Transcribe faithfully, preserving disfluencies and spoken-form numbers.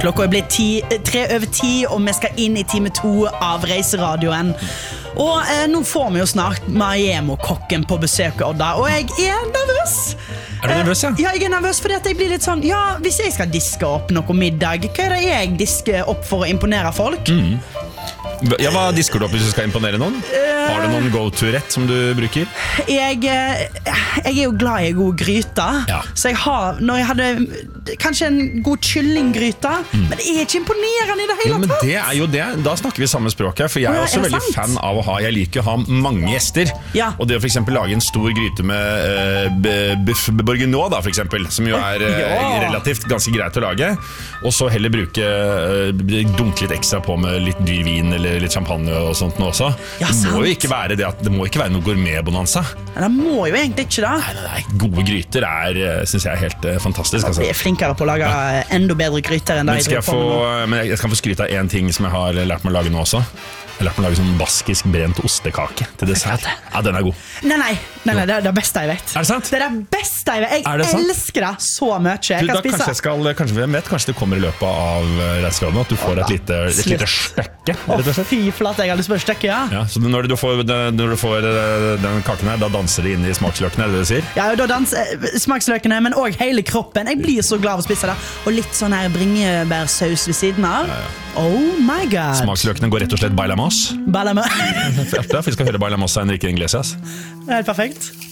Klokka blir ti, tre over ti, og vi skal inn i time to av Reiseradioen. Og eh, nå får vi jo snart Mariemo-kokken på besøk, Odda, og jeg er nervøs. Er du nervøs, ja? Ja, jeg er nervøs fordi at jeg blir litt sånn, ja, hvis jeg skal diske opp noe middag, hva er det jeg disker opp for å imponere folk? Mm. Ja, hva disker du opp hvis du skal imponere noen? Uh, Har du noen go-to-rett som du bruker? Jeg, jeg er jo glad i god gryte, ja. Så jeg har, når jeg hadde kanskje en god kyllinggryte, mm. men det er ikke imponerende i det hele ja, men tatt. Det er jo det, da snakker vi samme språk her, for jeg er ja, også er veldig sant? fan av å ha, jeg liker å ha mange gjester, ja. Og det å for eksempel lage en stor gryte med uh, buff bourguignon da, for eksempel, som jo er uh, ja. relativt ganske greit å lage, og så heller bruke, uh, dunke litt ekstra på med litt dyr vin eller litt champagne og sånt nå også. Ja, det må sant. jo ikke være det at det må ikke være noe gourmet-bonanza. Det må jo egentlig ikke da. Nei, nei, nei. Gode gryter er, synes jeg er helt uh, fantastisk. Altså. Jeg er flinkere på å lage ja. enda bedre gryter enn det jeg, jeg, få, men jeg skal få skryte av en ting som jeg har lært meg å lage nå også. Jeg har lært meg å lage sånn baskisk brent ostekake til dessert. Ja, den er god. Nei, nei, nei, nei det er det beste jeg vet. Er det sant? Det er det beste jeg vet. Jeg elsker det så mye. Jeg du, kan da, spise. Kanskje, jeg skal, kanskje, jeg vet, kanskje det kommer i løpet av reiseradioen at du får et lite, et lite støkke. Å, fy flate, jeg har lyst på et støkke, ja. ja så når du får, når du får den kaken her, da danser det inn i smaksløkene, er det det du sier? Ja, da danser smaksløkene, men også hele kroppen. Jeg blir så glad av å spise det. Og litt sånn her bringebærsaus ved siden av. Ja, ja. Oh my god. Smaksløkene går rett og slett bailamos. Bailamos. Vi skal høre bailamos av Enrique Iglesias. Det er helt perfekt.